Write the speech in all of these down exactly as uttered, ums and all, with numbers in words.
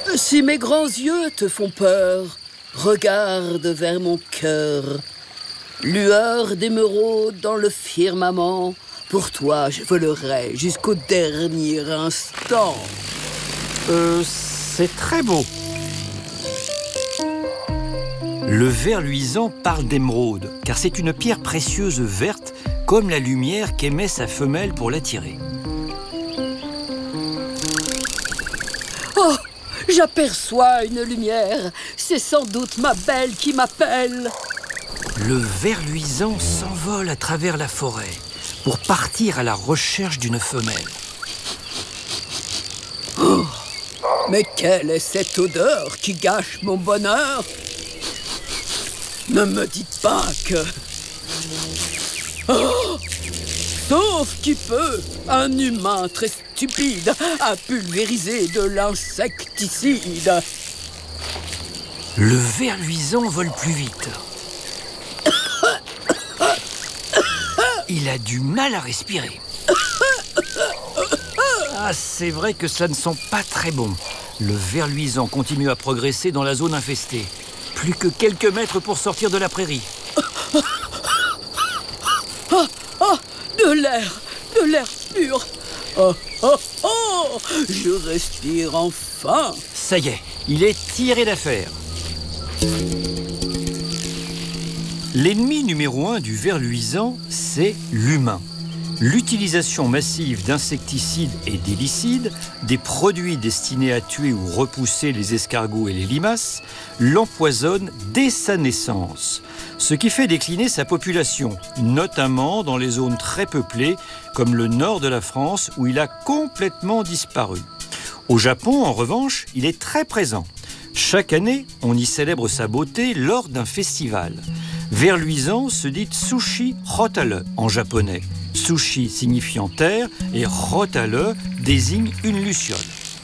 Si mes grands yeux te font peur, regarde vers mon cœur. Lueur d'émeraude dans le firmament, pour toi je volerai jusqu'au dernier instant. Euh, c'est très beau. Le ver luisant parle d'émeraude, car c'est une pierre précieuse verte, comme la lumière qu'émet sa femelle pour l'attirer. Oh, j'aperçois une lumière. C'est sans doute ma belle qui m'appelle. Le ver luisant s'envole à travers la forêt pour partir à la recherche d'une femelle. Oh, mais quelle est cette odeur qui gâche mon bonheur? Ne me dites pas que... Oh, sauf qui peut, un humain très stupide a pulvérisé de l'insecticide. Le ver luisant vole plus vite. Il a du mal à respirer. Ah, c'est vrai que ça ne sent pas très bon. Le ver luisant continue à progresser dans la zone infestée. Plus que quelques mètres pour sortir de la prairie. Ah, ah, de l'air, de l'air pur. Oh, oh, oh, je respire enfin. Ça y est, il est tiré d'affaire. L'ennemi numéro un du ver luisant, c'est l'humain. L'utilisation massive d'insecticides et d'hélicides, des produits destinés à tuer ou repousser les escargots et les limaces, l'empoisonne dès sa naissance, ce qui fait décliner sa population, notamment dans les zones très peuplées, comme le nord de la France, où il a complètement disparu. Au Japon, en revanche, il est très présent. Chaque année, on y célèbre sa beauté lors d'un festival. Ver luisant se dit Tsushi Hotale en japonais. Tsushi signifiant terre et Hotale désigne une luciole.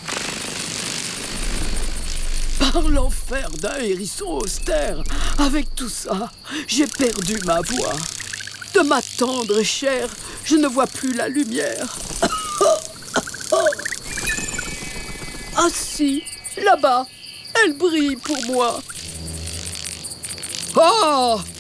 Par l'enfer d'un hérisson austère, avec tout ça, j'ai perdu ma voix. De ma tendre chair, je ne vois plus la lumière. Ah si, là-bas, elle brille pour moi. Oh,